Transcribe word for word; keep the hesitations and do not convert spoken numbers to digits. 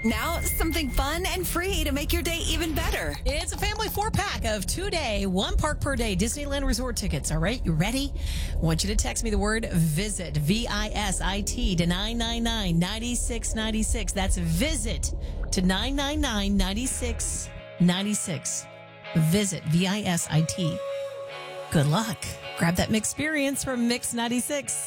Now, something fun and free to make your day even better. It's a family four-pack of two-day, one park per day Disneyland Resort tickets. All right, you ready? I want you to text me the word VISIT, V I S I T, to nine nine nine, nine six nine six. That's VISIT to nine nine nine, nine six nine six. VISIT, V I S I T. Good luck. Grab that Mix experience from Mix ninety-six.